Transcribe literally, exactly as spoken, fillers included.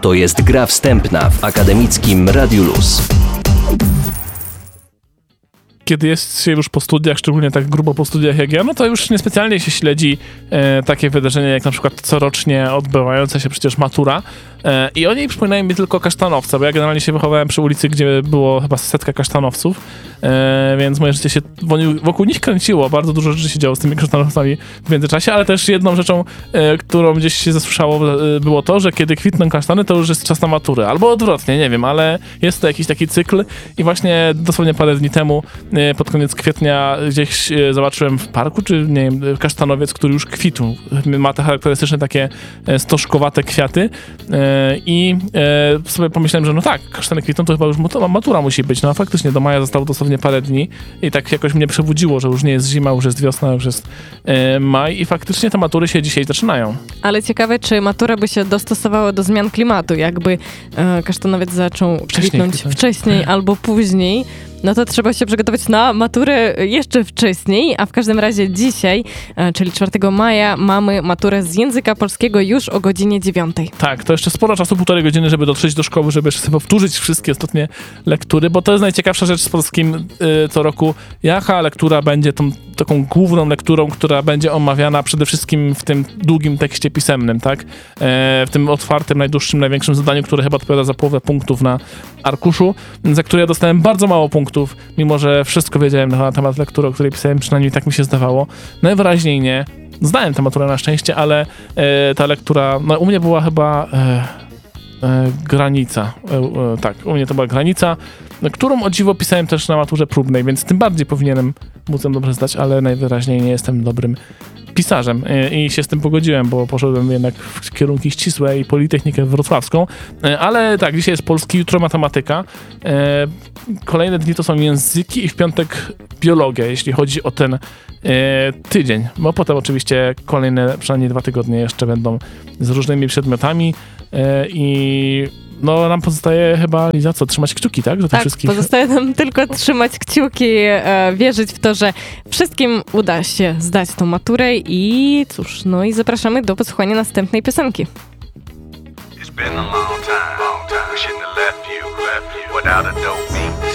To jest gra wstępna w akademickim Radiu Luz. Kiedy jest się już po studiach, szczególnie tak grubo po studiach jak ja, no to już niespecjalnie się śledzi e, takie wydarzenia jak na przykład corocznie odbywająca się przecież matura. E, I o niej przypominają mi tylko kasztanowce, bo ja generalnie się wychowałem przy ulicy, gdzie było chyba setka kasztanowców, e, więc moje życie się wokół nich kręciło. Bardzo dużo rzeczy się działo z tymi kasztanowcami w międzyczasie, ale też jedną rzeczą, e, którą gdzieś się zasłyszało, e, było to, że kiedy kwitną kasztany, to już jest czas na maturę. Albo odwrotnie, nie wiem, ale jest to jakiś taki cykl i właśnie dosłownie parę dni temu pod koniec kwietnia gdzieś zobaczyłem w parku, czy nie wiem, kasztanowiec, który już kwitł. Ma te charakterystyczne takie stożkowate kwiaty i sobie pomyślałem, że no tak, kasztany kwitną, to chyba już matura musi być. No a faktycznie do maja zostało dosłownie parę dni i tak jakoś mnie przebudziło, że już nie jest zima, już jest wiosna, już jest maj i faktycznie te matury się dzisiaj zaczynają. Ale ciekawe, czy matura by się dostosowała do zmian klimatu, jakby kasztanowiec zaczął Wcześniej kwitnąć kwitnąć. wcześniej albo później. No to trzeba się przygotować na maturę jeszcze wcześniej, a w każdym razie dzisiaj, czyli czwartego maja, mamy maturę z języka polskiego już o godzinie dziewiątej. Tak, to jeszcze sporo czasu, półtorej godziny, żeby dotrzeć do szkoły, żeby jeszcze sobie powtórzyć wszystkie ostatnie lektury, bo to jest najciekawsza rzecz z polskim y, co roku. Jaka lektura będzie tą taką główną lekturą, która będzie omawiana przede wszystkim w tym długim tekście pisemnym, tak? E, w tym otwartym, najdłuższym, największym zadaniu, które chyba odpowiada za połowę punktów na arkuszu, za które ja dostałem bardzo mało punktów, mimo że wszystko wiedziałem na temat lektury, o której pisałem, przynajmniej tak mi się zdawało. Najwyraźniej nie. Zdałem tę maturę na szczęście, ale e, ta lektura, no u mnie była chyba e, e, granica. E, e, tak, u mnie to była granica, którą o dziwo pisałem też na maturze próbnej, więc tym bardziej powinienem móc ją dobrze zdać, ale najwyraźniej nie jestem dobrym pisarzem i, i się z tym pogodziłem, bo poszedłem jednak w kierunki ścisłe i Politechnikę Wrocławską, ale tak, dzisiaj jest polski, jutro matematyka, e, kolejne dni to są języki i w piątek biologia, jeśli chodzi o ten e, tydzień, bo potem oczywiście kolejne przynajmniej dwa tygodnie jeszcze będą z różnymi przedmiotami e, i no nam pozostaje chyba, Liza, co, trzymać kciuki, tak? Że Tak, wszystkich... pozostaje nam tylko trzymać kciuki, e, wierzyć w to, że wszystkim uda się zdać tą maturę i cóż, no i zapraszamy do posłuchania następnej piosenki. It's been a long time, long time. We shouldn't have left you, left you without a dope.